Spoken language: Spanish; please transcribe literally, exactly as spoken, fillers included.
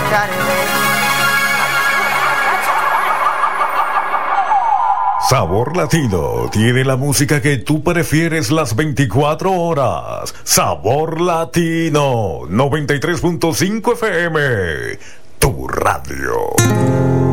Sabor Latino tiene la música que tú prefieres las veinticuatro horas. Sabor Latino noventa y tres punto cinco F M, tu radio.